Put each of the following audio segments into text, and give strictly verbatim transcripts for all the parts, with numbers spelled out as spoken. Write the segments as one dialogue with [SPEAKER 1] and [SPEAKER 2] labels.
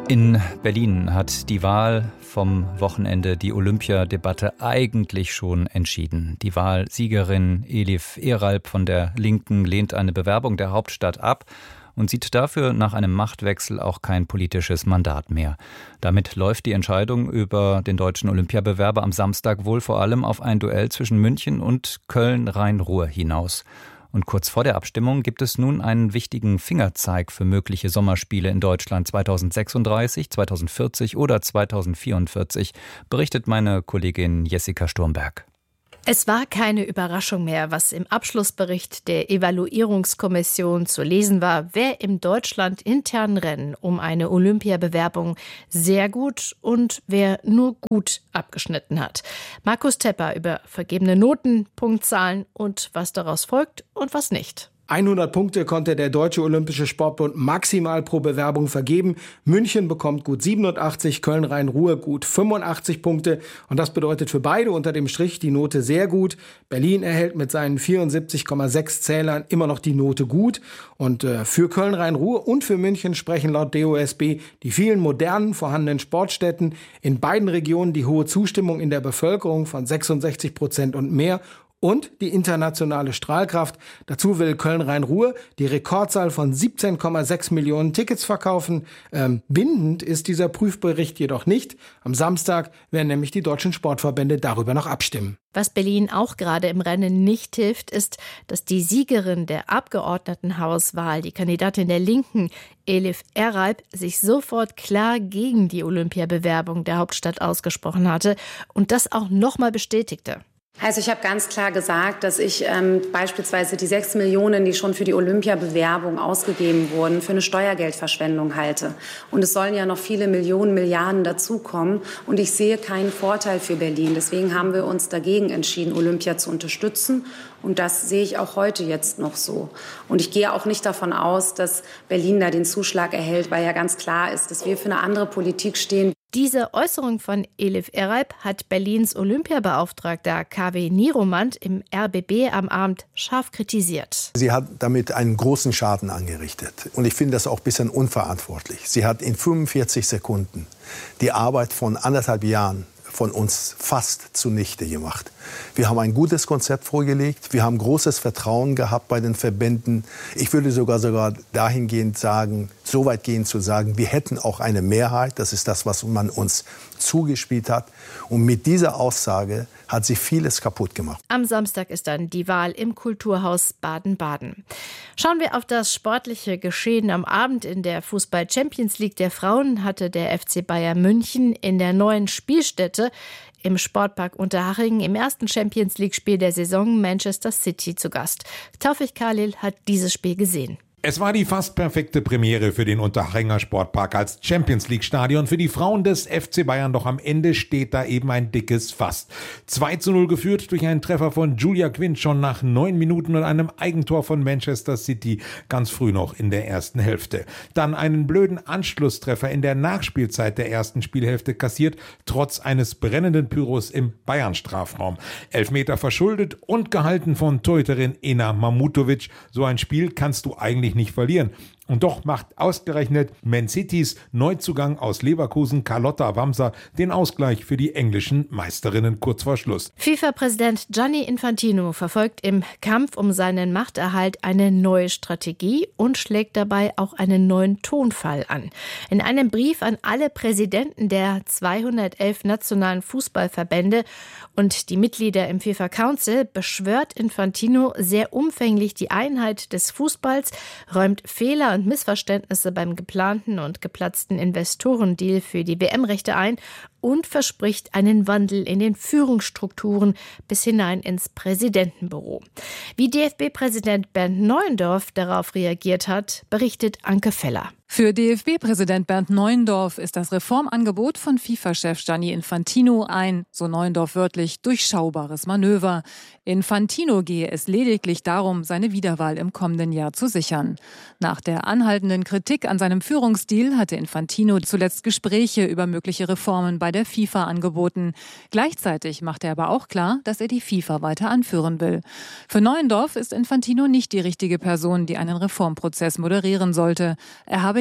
[SPEAKER 1] In Berlin hat die Wahl vom Wochenende die Olympiadebatte eigentlich schon entschieden. Die Wahlsiegerin Elif Eralp von der Linken lehnt eine Bewerbung der Hauptstadt ab und sieht dafür nach einem Machtwechsel auch kein politisches Mandat mehr. Damit läuft die Entscheidung über den deutschen Olympiabewerber am Samstag wohl vor allem auf ein Duell zwischen München und Köln-Rhein-Ruhr hinaus. Und kurz vor der Abstimmung gibt es nun einen wichtigen Fingerzeig für mögliche Sommerspiele in Deutschland zweitausendsechsunddreißig, zweitausendvierzig oder zweitausendvierundvierzig, berichtet meine Kollegin Jessica Sturmberg.
[SPEAKER 2] Es war keine Überraschung mehr, was im Abschlussbericht der Evaluierungskommission zu lesen war, wer im Deutschland internen Rennen um eine Olympiabewerbung sehr gut und wer nur gut abgeschnitten hat. Markus Tepper über vergebene Noten, Punktzahlen und was daraus folgt und was nicht.
[SPEAKER 3] hundert Punkte konnte der Deutsche Olympische Sportbund maximal pro Bewerbung vergeben. München bekommt gut siebenundachtzig, Köln-Rhein-Ruhr gut fünfundachtzig Punkte. Und das bedeutet für beide unter dem Strich die Note sehr gut. Berlin erhält mit seinen vierundsiebzig Komma sechs Zählern immer noch die Note gut. Und äh, für Köln-Rhein-Ruhr und für München sprechen laut D O S B die vielen modernen vorhandenen Sportstätten, in beiden Regionen die hohe Zustimmung in der Bevölkerung von sechsundsechzig Prozent und mehr und die internationale Strahlkraft. Dazu will Köln-Rhein-Ruhr die Rekordzahl von siebzehn Komma sechs Millionen Tickets verkaufen. Ähm, bindend ist dieser Prüfbericht jedoch nicht. Am Samstag werden nämlich die deutschen Sportverbände darüber noch abstimmen.
[SPEAKER 2] Was Berlin auch gerade im Rennen nicht hilft, ist, dass die Siegerin der Abgeordnetenhauswahl, die Kandidatin der Linken, Elif Eralp, sich sofort klar gegen die Olympiabewerbung der Hauptstadt ausgesprochen hatte und das auch nochmal bestätigte.
[SPEAKER 4] Also ich habe ganz klar gesagt, dass ich ähm, beispielsweise die sechs Millionen, die schon für die Olympiabewerbung ausgegeben wurden, für eine Steuergeldverschwendung halte. Und es sollen ja noch viele Millionen, Milliarden dazukommen. Und ich sehe keinen Vorteil für Berlin. Deswegen haben wir uns dagegen entschieden, Olympia zu unterstützen. Und das sehe ich auch heute jetzt noch so. Und ich gehe auch nicht davon aus, dass Berlin da den Zuschlag erhält, weil ja ganz klar ist, dass wir für eine andere Politik stehen.
[SPEAKER 2] Diese Äußerung von Elif Eralp hat Berlins Olympiabeauftragter K W Nieromant im R B B am Abend scharf kritisiert.
[SPEAKER 5] Sie hat damit einen großen Schaden angerichtet. Und ich finde das auch ein bisschen unverantwortlich. Sie hat in fünfundvierzig Sekunden die Arbeit von anderthalb Jahren von uns fast zunichte gemacht. Wir haben ein gutes Konzept vorgelegt. Wir haben großes Vertrauen gehabt bei den Verbänden. Ich würde sogar sogar dahingehend sagen, so weit gehen zu sagen, wir hätten auch eine Mehrheit. Das ist das, was man uns zugespielt hat. Und mit dieser Aussage hat sie vieles kaputt gemacht.
[SPEAKER 2] Am Samstag ist dann die Wahl im Kulturhaus Baden-Baden. Schauen wir auf das sportliche Geschehen am Abend. In der Fußball-Champions League der Frauen hatte der F C Bayern München in der neuen Spielstätte im Sportpark Unterhaching im ersten Champions-League-Spiel der Saison Manchester City zu Gast. Taufik Khalil hat dieses Spiel gesehen.
[SPEAKER 6] Es war die fast perfekte Premiere für den Unterhachinger Sportpark als Champions-League-Stadion für die Frauen des F C Bayern, doch am Ende steht da eben ein dickes Fast. zwei zu null geführt durch einen Treffer von Julia Quinn schon nach neun Minuten und einem Eigentor von Manchester City ganz früh noch in der ersten Hälfte. Dann einen blöden Anschlusstreffer in der Nachspielzeit der ersten Spielhälfte kassiert, trotz eines brennenden Pyros im Bayern-Strafraum. Elfmeter verschuldet und gehalten von Torhüterin Ena Mamutovic. So ein Spiel kannst du eigentlich nicht verlieren. Und doch macht ausgerechnet Man Citys Neuzugang aus Leverkusen Carlotta Wamser den Ausgleich für die englischen Meisterinnen kurz vor Schluss.
[SPEAKER 2] FIFA-Präsident Gianni Infantino verfolgt im Kampf um seinen Machterhalt eine neue Strategie und schlägt dabei auch einen neuen Tonfall an. In einem Brief an alle Präsidenten der zweihundertelf nationalen Fußballverbände und die Mitglieder im FIFA Council beschwört Infantino sehr umfänglich die Einheit des Fußballs, räumt Fehler und Missverständnisse beim geplanten und geplatzten Investorendeal für die W M-Rechte ein und verspricht einen Wandel in den Führungsstrukturen bis hinein ins Präsidentenbüro. Wie D F B-Präsident Bernd Neuendorf darauf reagiert hat, berichtet Anke Feller.
[SPEAKER 7] Für D F B-Präsident Bernd Neuendorf ist das Reformangebot von FIFA-Chef Gianni Infantino ein, so Neuendorf wörtlich, durchschaubares Manöver. Infantino gehe es lediglich darum, seine Wiederwahl im kommenden Jahr zu sichern. Nach der anhaltenden Kritik an seinem Führungsstil hatte Infantino zuletzt Gespräche über mögliche Reformen bei der FIFA angeboten. Gleichzeitig machte er aber auch klar, dass er die FIFA weiter anführen will. Für Neuendorf ist Infantino nicht die richtige Person, die einen Reformprozess moderieren sollte. Er habe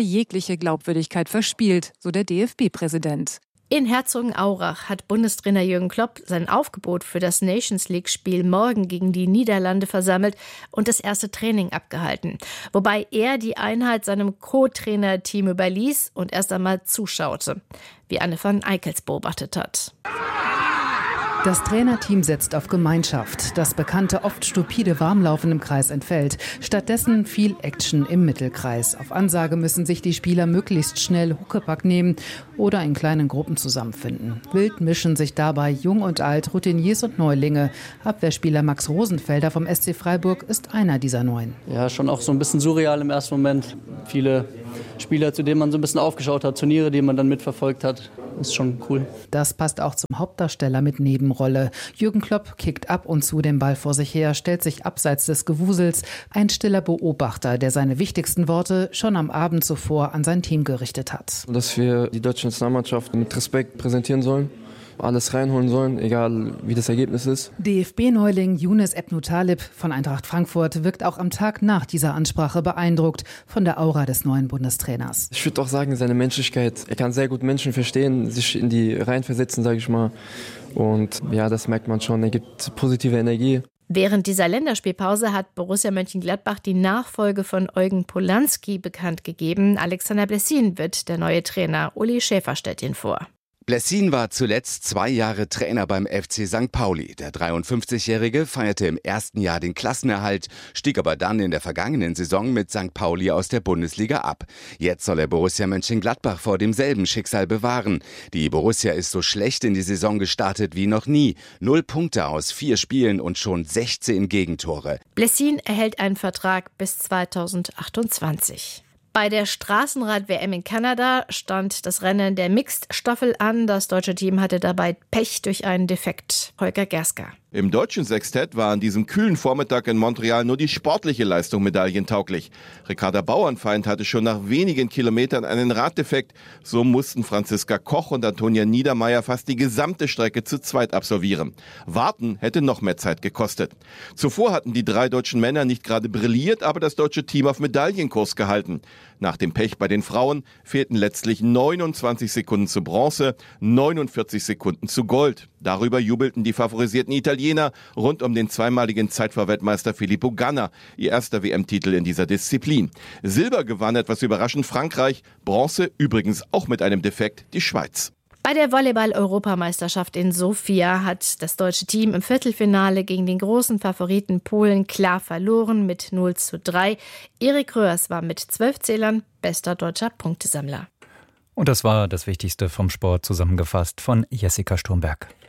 [SPEAKER 7] jegliche Glaubwürdigkeit verspielt, so der D F B-Präsident.
[SPEAKER 2] In Herzogenaurach hat Bundestrainer Jürgen Klopp sein Aufgebot für das Nations-League-Spiel morgen gegen die Niederlande versammelt und das erste Training abgehalten. Wobei er die Einheit seinem Co-Trainer-Team überließ und erst einmal zuschaute, wie Anne van Eickels beobachtet hat.
[SPEAKER 8] Das Trainerteam setzt auf Gemeinschaft. Das bekannte, oft stupide Warmlaufen im Kreis entfällt. Stattdessen viel Action im Mittelkreis. Auf Ansage müssen sich die Spieler möglichst schnell Huckepack nehmen oder in kleinen Gruppen zusammenfinden. Wild mischen sich dabei Jung und Alt, Routiniers und Neulinge. Abwehrspieler Max Rosenfelder vom S C Freiburg ist einer dieser Neuen.
[SPEAKER 9] Ja, schon auch so ein bisschen surreal im ersten Moment. Viele Spieler, zu denen man so ein bisschen aufgeschaut hat, Turniere, die man dann mitverfolgt hat. Ist schon cool.
[SPEAKER 8] Das passt auch zum Hauptdarsteller mit Nebenrolle. Jürgen Klopp kickt ab und zu den Ball vor sich her, stellt sich abseits des Gewusels. Ein stiller Beobachter, der seine wichtigsten Worte schon am Abend zuvor an sein Team gerichtet hat.
[SPEAKER 10] Dass wir die deutsche Nationalmannschaft mit Respekt präsentieren sollen. Alles reinholen sollen, egal wie das Ergebnis ist.
[SPEAKER 8] D F B-Neuling Younes Ebnou-Taleb von Eintracht Frankfurt wirkt auch am Tag nach dieser Ansprache beeindruckt von der Aura des neuen Bundestrainers.
[SPEAKER 10] Ich würde auch sagen, seine Menschlichkeit. Er kann sehr gut Menschen verstehen, sich in die Reihen versetzen, sage ich mal. Und ja, das merkt man schon. Er gibt positive Energie.
[SPEAKER 2] Während dieser Länderspielpause hat Borussia Mönchengladbach die Nachfolge von Eugen Polanski bekannt gegeben. Alexander Blessin wird der neue Trainer. Uli Schäfer stellt ihn vor.
[SPEAKER 11] Blessin war zuletzt zwei Jahre Trainer beim F C Sankt Pauli. Der dreiundfünfzigjährige feierte im ersten Jahr den Klassenerhalt, stieg aber dann in der vergangenen Saison mit Sankt Pauli aus der Bundesliga ab. Jetzt soll er Borussia Mönchengladbach vor demselben Schicksal bewahren. Die Borussia ist so schlecht in die Saison gestartet wie noch nie. Null Punkte aus vier Spielen und schon sechzehn Gegentore.
[SPEAKER 2] Blessin erhält einen Vertrag bis zweitausendachtundzwanzig. Bei der Straßenrad-W M in Kanada stand das Rennen der Mixed-Staffel an. Das deutsche Team hatte dabei Pech durch einen Defekt. Holger Gerska.
[SPEAKER 12] Im deutschen Sextett war an diesem kühlen Vormittag in Montreal nur die sportliche Leistung medaillentauglich. Ricarda Bauernfeind hatte schon nach wenigen Kilometern einen Raddefekt. So mussten Franziska Koch und Antonia Niedermeyer fast die gesamte Strecke zu zweit absolvieren. Warten hätte noch mehr Zeit gekostet. Zuvor hatten die drei deutschen Männer nicht gerade brilliert, aber das deutsche Team auf Medaillenkurs gehalten. Nach dem Pech bei den Frauen fehlten letztlich neunundzwanzig Sekunden zu Bronze, neunundvierzig Sekunden zu Gold. Darüber jubelten die favorisierten Italiener rund um den zweimaligen Zeitfahrweltmeister Filippo Ganna, ihr erster W M-Titel in dieser Disziplin. Silber gewann etwas überraschend Frankreich, Bronze übrigens auch mit einem Defekt die Schweiz.
[SPEAKER 2] Bei der Volleyball-Europameisterschaft in Sofia hat das deutsche Team im Viertelfinale gegen den großen Favoriten Polen klar verloren mit null zu drei. Erik Röhrs war mit zwölf Zählern bester deutscher Punktesammler.
[SPEAKER 1] Und das war das Wichtigste vom Sport zusammengefasst von Jessica Sturmberg.